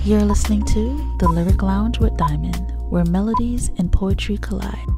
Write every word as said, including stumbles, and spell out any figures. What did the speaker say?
You're listening to The Lyric Lounge with Diamond, where melodies and poetry collide.